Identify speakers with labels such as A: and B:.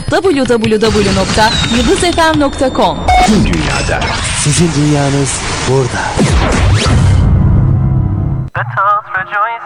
A: www.yıldızfm.com.
B: Tüm dünyada.
C: Sizin dünyanız burada.
D: Let us rejoice